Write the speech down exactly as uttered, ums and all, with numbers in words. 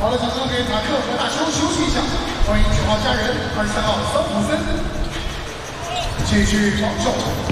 好了，场上给塔克和大修休息一下，欢迎九号家人，二十三号桑普森，继续保重。